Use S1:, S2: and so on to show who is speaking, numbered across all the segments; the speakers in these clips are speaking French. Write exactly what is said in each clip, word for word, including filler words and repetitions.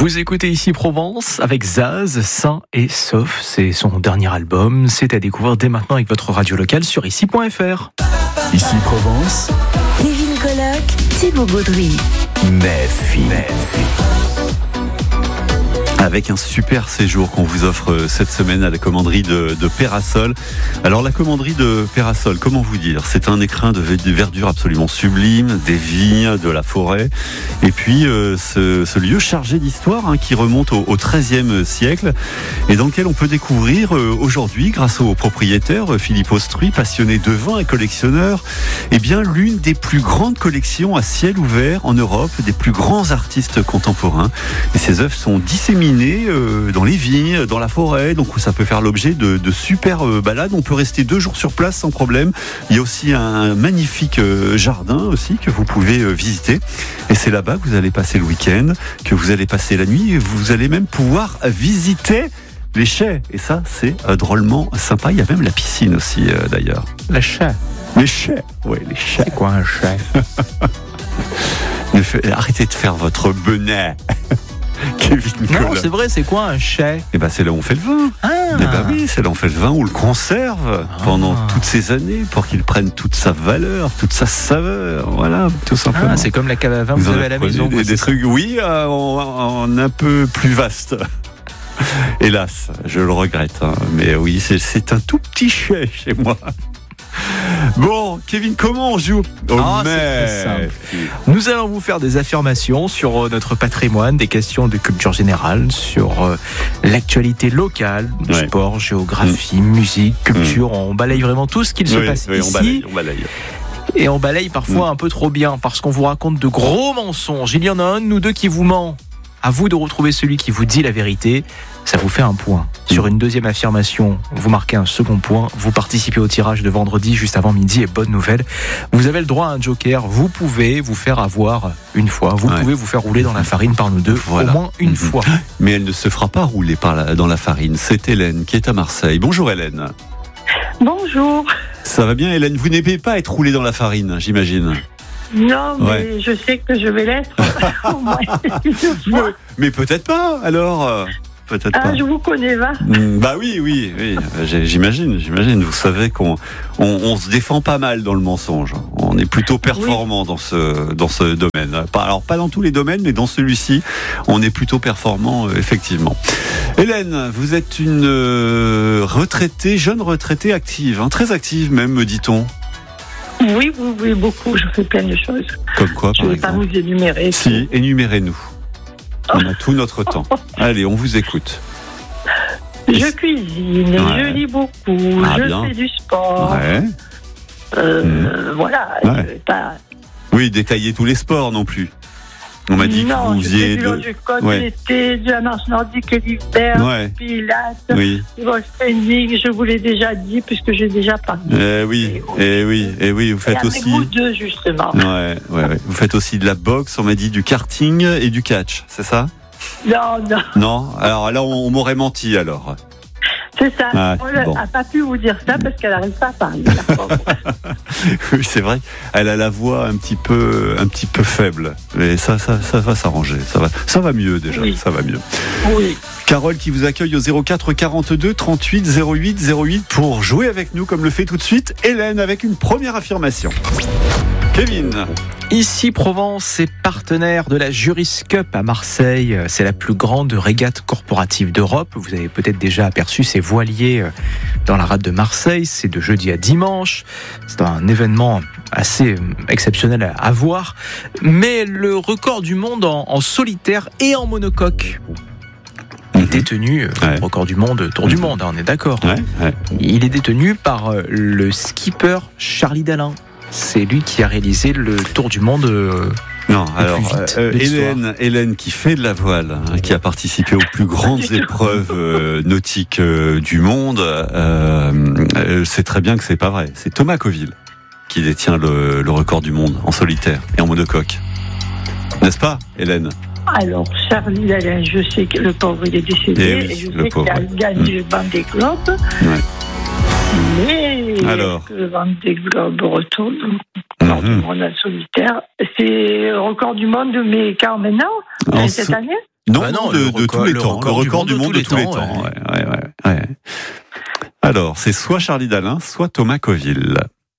S1: Vous écoutez Ici Provence avec Zaz, Sain et Sauf. C'est son dernier album. C'est à découvrir dès maintenant avec votre radio locale sur ici point f r.
S2: Ici Provence.
S3: Kevin Colloc, Thibaut Gaudry.
S2: Méfi.
S4: Avec un super séjour qu'on vous offre cette semaine à la commanderie de, de Peyrassol. Alors la commanderie de Peyrassol, comment vous dire ? C'est un écrin de, de verdure absolument sublime, des vignes, de la forêt, et puis euh, ce, ce lieu chargé d'histoire hein, qui remonte au, au treizième siècle et dans lequel on peut découvrir euh, aujourd'hui, grâce au propriétaire Philippe Austruy, passionné de vin et collectionneur, eh bien l'une des plus grandes collections à ciel ouvert en Europe, des plus grands artistes contemporains. Et ces œuvres sont disséminées dans les vignes, dans la forêt, donc ça peut faire l'objet de, de super balades. On peut rester deux jours sur place sans problème. Il y a aussi un magnifique jardin aussi que vous pouvez visiter. Et c'est là-bas que vous allez passer le week-end, que vous allez passer la nuit. Et vous allez même pouvoir visiter les chais. Et ça, c'est drôlement sympa. Il y a même la piscine aussi, d'ailleurs.
S1: Les chais.
S4: Les chais. Oui, les chais.
S1: C'est quoi un chais ?
S4: Arrêtez de faire votre bonnet. Kevin
S1: non,
S4: Colloc.
S1: c'est vrai, c'est quoi un chai ?
S4: Eh ben, c'est là où on fait le vin.
S1: Ah.
S4: Eh ben oui, c'est là où on fait le vin, où on le conserve ah. pendant toutes ces années pour qu'il prenne toute sa valeur, toute sa saveur. Voilà, tout simplement.
S1: Ah, c'est comme la cave à vin que vous, vous avez à la maison.
S4: Des, des trucs, oui, euh, en, en un peu plus vaste. Hélas, je le regrette. Hein. Mais oui, c'est, c'est un tout petit chai chez moi. Bon, Kevin, comment on joue
S1: oh, c'est très simple. Nous allons vous faire des affirmations sur notre patrimoine, des questions de culture générale, sur euh, l'actualité locale, ouais. sport, géographie, mmh. musique, culture. Mmh. On balaye vraiment tout ce qu'il se
S4: oui,
S1: passe
S4: oui,
S1: ici.
S4: On balaye, on balaye.
S1: Et on balaye parfois mmh. un peu trop bien, parce qu'on vous raconte de gros mensonges. Il y en a un de nous deux qui vous ment. À vous de retrouver celui qui vous dit la vérité. Ça vous fait un point. Sur une deuxième affirmation, vous marquez un second point. Vous participez au tirage de vendredi juste avant midi. Et bonne nouvelle, vous avez le droit à un joker. Vous pouvez vous faire avoir une fois. Vous ouais. pouvez vous faire rouler dans la farine par nous deux, voilà. au moins une mmh. fois.
S4: Mais elle ne se fera pas rouler par la, dans la farine. C'est Hélène qui est à Marseille. Bonjour Hélène.
S5: Bonjour.
S4: Ça va bien Hélène ? Vous n'aimez pas être roulée dans la farine, j'imagine ?
S5: Non, mais ouais. je sais que je vais l'être.
S4: mais, mais peut-être pas, alors. Peut-être
S5: ah,
S4: pas.
S5: Je vous connais, va.
S4: Mmh, bah oui, oui, oui. J'imagine, j'imagine. Vous savez qu'on on, on se défend pas mal dans le mensonge. On est plutôt performant oui. dans ce dans ce domaine. Alors pas dans tous les domaines, mais dans celui-ci, on est plutôt performant, euh, effectivement. Hélène, vous êtes une euh, retraitée, jeune retraitée active, hein, très active même, me dit-on.
S5: Oui, oui, oui, beaucoup. Je fais plein de choses.
S4: Comme quoi,
S5: je
S4: par
S5: ne vais
S4: exemple ?
S5: pas vous énumérer.
S4: Si, énumérez-nous. On a tout notre temps. Allez, on vous écoute.
S5: Je cuisine, ouais. je lis beaucoup, ah, je bien. fais du sport. Ouais. Euh, mmh. Voilà.
S4: Ouais.
S5: Pas...
S4: Oui, détaillez tous les sports non plus. On m'a dit
S5: non,
S4: que vous faisiez
S5: du
S4: de...
S5: du code ouais. l'été, de la marche nordique l'hiver,
S4: ouais.
S5: du pilates,
S4: oui.
S5: du voice training, je vous l'ai déjà dit puisque j'ai déjà parlé.
S4: Eh oui, et oui, et oui, vous faites
S5: et
S4: aussi.
S5: Vous deux justement.
S4: Ouais, ouais, ouais. Vous faites aussi de la boxe, on m'a dit du karting et du catch, c'est ça ?
S5: Non, non.
S4: Non, alors là on, on m'aurait menti alors.
S5: C'est ça.
S4: Ah,
S5: Elle
S4: bon.
S5: n'a pas pu vous dire ça parce qu'elle n'arrive pas à parler.
S4: Oui, c'est vrai. Elle a la voix un petit peu, un petit peu faible. Mais ça, ça, ça va s'arranger. Ça va, ça va mieux déjà.
S5: Oui.
S4: Ça va mieux.
S5: Oui.
S4: Carole qui vous accueille au zéro quatre quarante-deux trente-huit zéro huit zéro huit pour jouer avec nous, comme le fait tout de suite Hélène avec une première affirmation. Kevin.
S1: Ici Provence est partenaire de la Juris Cup à Marseille. C'est la plus grande régate corporative d'Europe. Vous avez peut-être déjà aperçu ces voiliers dans la rade de Marseille. C'est de jeudi à dimanche. C'est un événement assez exceptionnel à voir. Mais le record du monde en, en solitaire et en monocoque est détenu, ouais. le record du monde, tour du monde, hein, on est d'accord.
S4: Ouais, ouais.
S1: Il est détenu par le skipper Charlie Dalin. C'est lui qui a réalisé le tour du monde. Euh,
S4: non, alors euh, Hélène, Hélène qui fait de la voile, hein, qui a participé aux plus grandes épreuves euh, nautiques euh, du monde, euh, euh, c'est très bien que c'est pas vrai. C'est Thomas Coville qui détient le, le record du monde en solitaire et en monocoque, n'est-ce pas, Hélène ?
S5: Alors, Charlie Dalin, je sais que le pauvre il est décédé et, oui, et je sais qu'il a gagné mmh. le Vendée Globe. Ouais. Mais
S4: alors,
S5: que le Vendée Globe retourne record mmh. du monde en solitaire. C'est le record du monde, mais quand maintenant,
S4: en
S5: cette
S4: so-
S5: année
S4: Non,
S1: bah non,
S4: non, de,
S1: record,
S4: de tous les
S1: le
S4: temps.
S1: record
S4: Le record du monde de tous les temps.
S1: temps,
S4: Ouais. Ouais, ouais, ouais. Alors, c'est soit Charlie Dalin, soit Thomas Coville.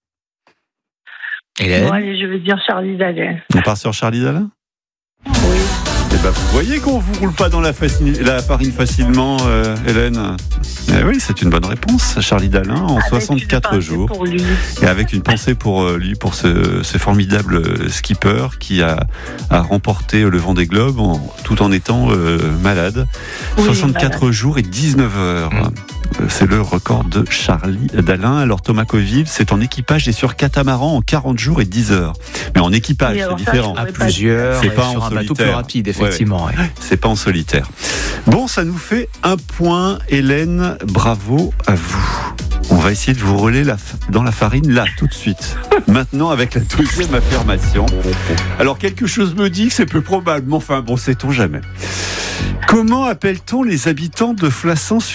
S1: Hélène.
S5: Bon, allez, je vais dire Charlie Dalin.
S4: On part sur Charlie Dalin ?
S5: Oui.
S4: Eh ben, vous voyez qu'on vous roule pas dans la, faci- la farine facilement, euh, Hélène. Eh oui, c'est une bonne réponse. Charlie Dalin en
S5: Avec
S4: soixante-quatre jours.
S5: Pour lui.
S4: Et avec une pensée pour lui, pour ce, ce formidable skipper qui a, a remporté le Vendée Globe en, tout en étant euh, malade.
S5: Oui,
S4: soixante-quatre
S5: malade.
S4: jours et dix-neuf heures. Mmh. C'est le record de Charlie Dalin. Alors Thomas Coville, c'est en équipage et sur catamaran en quarante jours et dix heures. Mais en équipage,
S5: oui,
S4: c'est différent.
S1: À plusieurs,
S4: c'est pas
S1: sur
S4: en
S1: un bateau
S4: solitaire.
S1: plus rapide, effectivement. Ouais. Ouais.
S4: C'est pas en solitaire. Bon, ça nous fait un point, Hélène. Bravo à vous. On va essayer de vous rouler la, dans la farine là, tout de suite. Maintenant, avec la deuxième affirmation. Alors, quelque chose me dit que c'est peu probable, mais enfin, bon, sait-on jamais. Comment appelle-t-on les habitants de Flassan-sur-Issel ?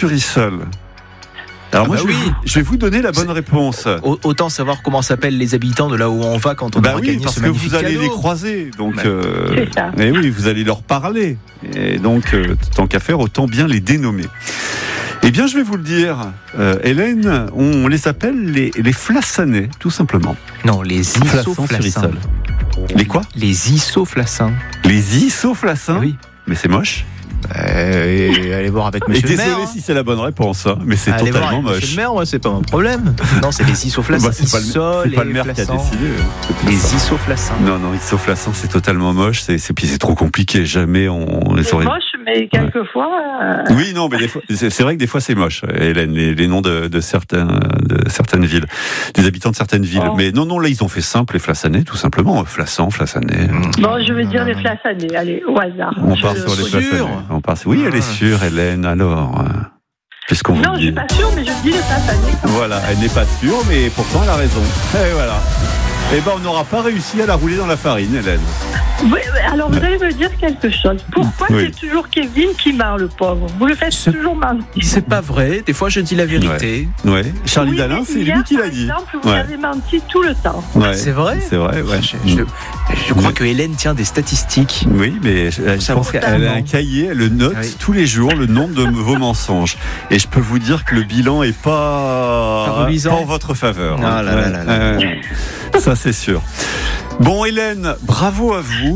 S4: Alors
S1: ah
S4: moi,
S1: bah
S4: je, vais
S1: oui.
S4: vous, je vais vous donner la bonne réponse.
S1: Autant savoir comment s'appellent les habitants de là où on va quand on
S4: bah
S1: aura
S4: oui,
S1: gagné
S4: parce
S1: ce
S4: que
S1: magnifique
S4: vous allez
S1: cadeau.
S4: les croiser, donc.
S5: Bah,
S4: euh,
S5: c'est ça.
S4: Et oui, vous allez leur parler, et donc euh, tant qu'à faire, autant bien les dénommer. Eh bien, je vais vous le dire, euh, Hélène, on les appelle les, les Flassanais, tout simplement.
S1: Non, les isoflassins.
S4: Les quoi ?
S1: Les isoflassins.
S4: Les isoflassins ?
S1: Oui.
S4: Mais c'est moche.
S1: Euh, et allez voir avec Monsieur
S4: et
S1: le maire.
S4: désolé
S1: hein.
S4: si c'est la bonne réponse, hein, mais c'est
S1: Allez
S4: totalement
S1: voir avec
S4: moche.
S1: Monsieur le maire, moi, c'est pas mon problème. Non, c'est les isoflassins.
S4: Bah, c'est pas le, c'est pas le maire qui a décidé.
S1: Les isoflassins.
S4: Non, non, isoflassins, c'est totalement moche. C'est, c'est, puis c'est trop compliqué. Jamais on les
S5: C'est
S4: aurait.
S5: moche, mais quelquefois. Euh...
S4: Oui, non, mais des fois, c'est, c'est vrai que des fois c'est moche, Hélène, les, les noms de, de, certains, de certaines villes, des habitants de certaines villes.
S5: Oh.
S4: Mais non, non, là ils ont fait simple, les Flassanais, tout simplement. Flassan, Flassanais.
S5: Bon, je vais dire les Flassanais. Allez, au hasard.
S4: On
S5: Je
S4: part
S5: le-
S4: sur les
S1: sûr.
S4: Flassanais. On part. Oui, elle est sûre, Hélène. Alors, euh, puisqu'on vous
S5: Non,
S4: le
S5: je suis
S4: dit.
S5: pas sûre, mais je dis les Flassanais.
S4: Voilà, elle n'est pas sûre, mais pourtant elle a raison. Et voilà. Eh ben, on n'aura pas réussi à la rouler dans la farine, Hélène.
S5: Oui, alors vous allez me dire quelque chose. Pourquoi
S4: Oui.
S5: c'est toujours Kevin qui ment, le pauvre? Vous le faites
S1: C'est-
S5: toujours mentir.
S1: C'est pas vrai. Des fois, je dis la vérité.
S4: Ouais. Charlie
S5: Oui,
S4: Dalin,
S5: mais
S4: c'est
S5: hier,
S4: lui qui l'a
S5: par
S4: dit.
S5: exemple, vous
S4: Ouais.
S5: avez menti tout le temps.
S4: Ouais.
S1: C'est vrai
S4: C'est vrai, ouais.
S1: Je, je- je crois que Hélène tient des statistiques.
S4: Oui, mais je, je
S1: Ça
S4: pense
S1: vaut
S4: qu'elle a
S1: tellement.
S4: un cahier, elle le note
S1: Oui.
S4: tous les jours, le nombre de vos mensonges. Et je peux vous dire que le bilan est pas,
S1: Pas reluisant.
S4: pas en votre faveur.
S1: Ah là là là là.
S4: Euh, ça, c'est sûr. Bon, Hélène, bravo à vous.